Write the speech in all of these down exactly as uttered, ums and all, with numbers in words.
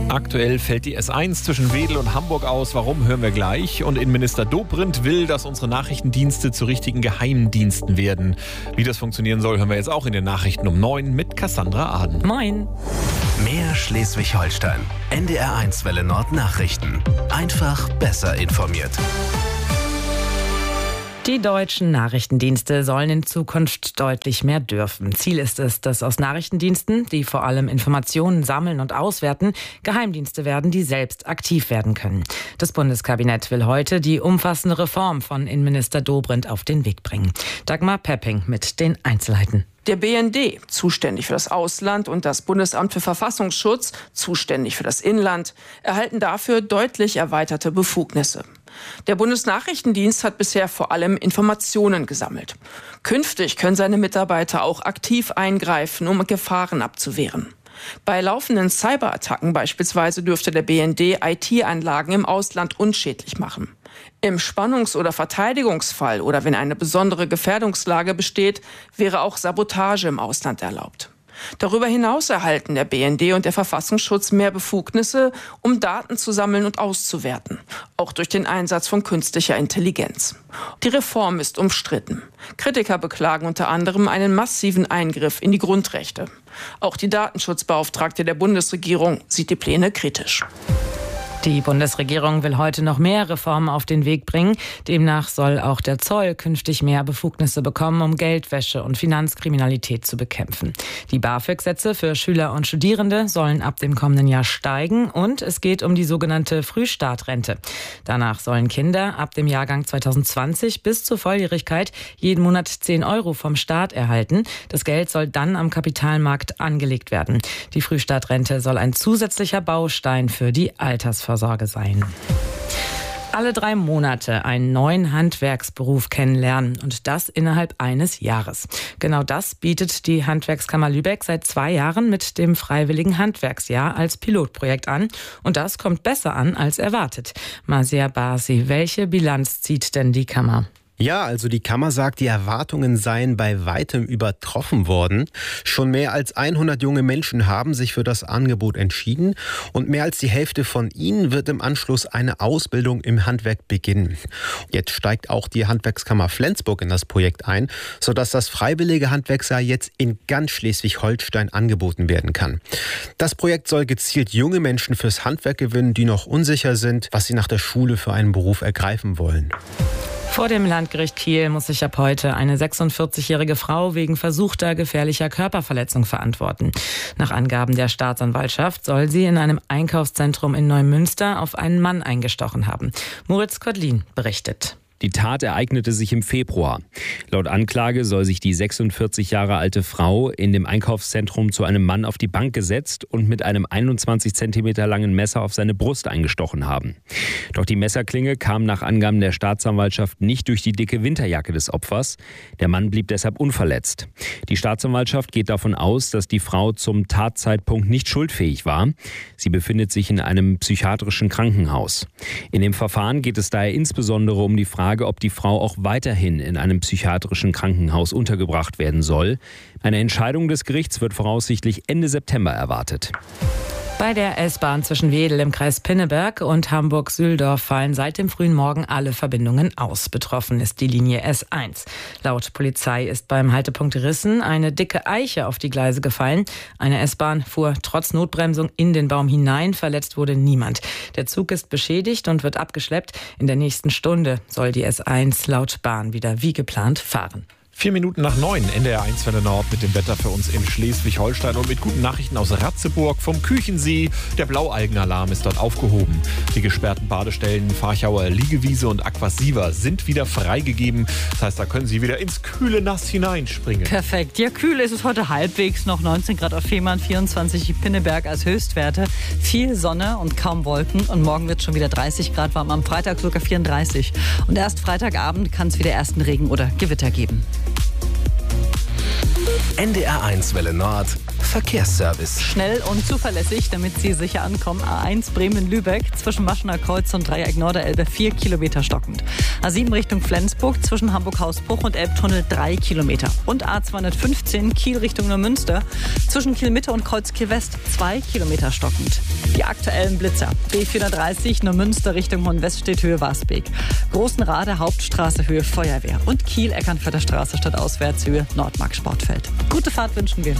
Aktuell fällt die S eins zwischen Wedel und Hamburg aus. Warum, hören wir gleich. Und Innenminister Dobrindt will, dass unsere Nachrichtendienste zu richtigen Geheimdiensten werden. Wie das funktionieren soll, hören wir jetzt auch in den Nachrichten um neun mit Cassandra Aden. Moin. Mehr Schleswig-Holstein. N D R eins Welle Nord Nachrichten. Einfach besser informiert. Die deutschen Nachrichtendienste sollen in Zukunft deutlich mehr dürfen. Ziel ist es, dass aus Nachrichtendiensten, die vor allem Informationen sammeln und auswerten, Geheimdienste werden, die selbst aktiv werden können. Das Bundeskabinett will heute die umfassende Reform von Innenminister Dobrindt auf den Weg bringen. Dagmar Pepping mit den Einzelheiten. Der B N D, zuständig für das Ausland, und das Bundesamt für Verfassungsschutz, zuständig für das Inland, erhalten dafür deutlich erweiterte Befugnisse. Der Bundesnachrichtendienst hat bisher vor allem Informationen gesammelt. Künftig können seine Mitarbeiter auch aktiv eingreifen, um Gefahren abzuwehren. Bei laufenden Cyberattacken beispielsweise dürfte der B N D I T-Anlagen im Ausland unschädlich machen. Im Spannungs- oder Verteidigungsfall oder wenn eine besondere Gefährdungslage besteht, wäre auch Sabotage im Ausland erlaubt. Darüber hinaus erhalten der B N D und der Verfassungsschutz mehr Befugnisse, um Daten zu sammeln und auszuwerten, auch durch den Einsatz von künstlicher Intelligenz. Die Reform ist umstritten. Kritiker beklagen unter anderem einen massiven Eingriff in die Grundrechte. Auch die Datenschutzbeauftragte der Bundesregierung sieht die Pläne kritisch. Die Bundesregierung will heute noch mehr Reformen auf den Weg bringen. Demnach soll auch der Zoll künftig mehr Befugnisse bekommen, um Geldwäsche und Finanzkriminalität zu bekämpfen. Die BAföG-Sätze für Schüler und Studierende sollen ab dem kommenden Jahr steigen und es geht um die sogenannte Frühstartrente. Danach sollen Kinder ab dem Jahrgang zwanzig zwanzig bis zur Volljährigkeit jeden Monat zehn Euro vom Staat erhalten. Das Geld soll dann am Kapitalmarkt angelegt werden. Die Frühstartrente soll ein zusätzlicher Baustein für die Altersvorsorge sein. Alle drei Monate einen neuen Handwerksberuf kennenlernen und das innerhalb eines Jahres. Genau das bietet die Handwerkskammer Lübeck seit zwei Jahren mit dem Freiwilligen Handwerksjahr als Pilotprojekt an. Und das kommt besser an als erwartet. Marcia Basi, welche Bilanz zieht denn die Kammer? Ja, also die Kammer sagt, die Erwartungen seien bei weitem übertroffen worden. Schon mehr als hundert junge Menschen haben sich für das Angebot entschieden und mehr als die Hälfte von ihnen wird im Anschluss eine Ausbildung im Handwerk beginnen. Jetzt steigt auch die Handwerkskammer Flensburg in das Projekt ein, sodass das freiwillige Handwerksjahr jetzt in ganz Schleswig-Holstein angeboten werden kann. Das Projekt soll gezielt junge Menschen fürs Handwerk gewinnen, die noch unsicher sind, was sie nach der Schule für einen Beruf ergreifen wollen. Vor dem Landgericht Kiel muss sich ab heute eine sechsundvierzigjährige Frau wegen versuchter gefährlicher Körperverletzung verantworten. Nach Angaben der Staatsanwaltschaft soll sie in einem Einkaufszentrum in Neumünster auf einen Mann eingestochen haben. Moritz Kotlin berichtet. Die Tat ereignete sich im Februar. Laut Anklage soll sich die sechsundvierzig Jahre alte Frau in dem Einkaufszentrum zu einem Mann auf die Bank gesetzt und mit einem einundzwanzig Zentimeter langen Messer auf seine Brust eingestochen haben. Doch die Messerklinge kam nach Angaben der Staatsanwaltschaft nicht durch die dicke Winterjacke des Opfers. Der Mann blieb deshalb unverletzt. Die Staatsanwaltschaft geht davon aus, dass die Frau zum Tatzeitpunkt nicht schuldfähig war. Sie befindet sich in einem psychiatrischen Krankenhaus. In dem Verfahren geht es daher insbesondere um die Frage, ob die Frau auch weiterhin in einem psychiatrischen Krankenhaus untergebracht werden soll. Eine Entscheidung des Gerichts wird voraussichtlich Ende September erwartet. Bei der S-Bahn zwischen Wedel im Kreis Pinneberg und Hamburg-Sühldorf fallen seit dem frühen Morgen alle Verbindungen aus. Betroffen ist die Linie S eins. Laut Polizei ist beim Haltepunkt Rissen eine dicke Eiche auf die Gleise gefallen. Eine S-Bahn fuhr trotz Notbremsung in den Baum hinein. Verletzt wurde niemand. Der Zug ist beschädigt und wird abgeschleppt. In der nächsten Stunde soll die S eins laut Bahn wieder wie geplant fahren. Vier Minuten nach neun, N D R eins Welle Nord mit dem Wetter für uns in Schleswig-Holstein und mit guten Nachrichten aus Ratzeburg vom Küchensee. Der Blaualgenalarm ist dort aufgehoben. Die gesperrten Badestellen Farchauer Liegewiese und Aquasiva sind wieder freigegeben. Das heißt, da können Sie wieder ins kühle Nass hineinspringen. Perfekt. Ja, kühl ist es heute halbwegs. Noch neunzehn Grad auf Fehmarn, vierundzwanzig Pinneberg als Höchstwerte. Viel Sonne und kaum Wolken. Und morgen wird es schon wieder dreißig Grad warm. Am Freitag sogar vierunddreißig. Und erst Freitagabend kann es wieder ersten Regen oder Gewitter geben. N D R eins Welle Nord Verkehrsservice. Schnell und zuverlässig, damit Sie sicher ankommen. A eins Bremen-Lübeck zwischen Maschener Kreuz und Dreieck Norderelbe vier Kilometer stockend. A sieben Richtung Flensburg zwischen Hamburg-Hausbruch und Elbtunnel drei Kilometer. Und A zweihundertfünfzehn Kiel Richtung Neumünster zwischen Kiel-Mitte und Kreuz Kiel-West zwei Kilometer stockend. Die aktuellen Blitzer. B vierhundertdreißig Neumünster Richtung Hohenwestedt Höhe Wasbeek. Großenrade Hauptstraße Höhe Feuerwehr. Und Kiel-Eckernförder Straße statt Auswärtshöhe Nordmark Sportfeld. Gute Fahrt wünschen wir.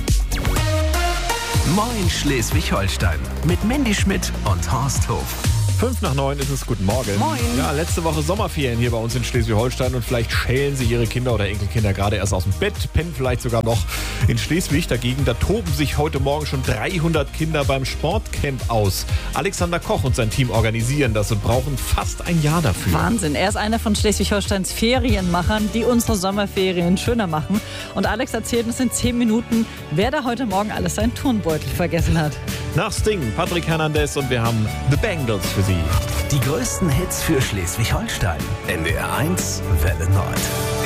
Moin Schleswig-Holstein mit Mandy Schmidt und Horst Hof. Fünf nach neun ist es. Guten Morgen. Moin. Ja, letzte Woche Sommerferien hier bei uns in Schleswig-Holstein und vielleicht schälen Sie Ihre Kinder oder Enkelkinder gerade erst aus dem Bett, pennen vielleicht sogar noch in Schleswig. Dagegen, da toben sich heute Morgen schon dreihundert Kinder beim Sportcamp aus. Alexander Koch und sein Team organisieren das und brauchen fast ein Jahr dafür. Wahnsinn. Er ist einer von Schleswig-Holsteins Ferienmachern, die unsere Sommerferien schöner machen. Und Alex erzählt uns in zehn Minuten, wer da heute Morgen alles seinen Turnbeutel vergessen hat. Nach Sting, Patrick Hernandez und wir haben The Bangles für Sie. Die größten Hits für Schleswig-Holstein. N D R eins Welle Nord.